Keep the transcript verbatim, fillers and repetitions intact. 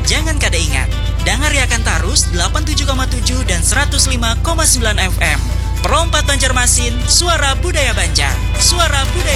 Jangan kada ingat, dengar Yakan Tarus delapan puluh tujuh koma tujuh dan seratus lima koma sembilan F M. Perompat Banjarmasin, suara budaya Banjar. Suara budaya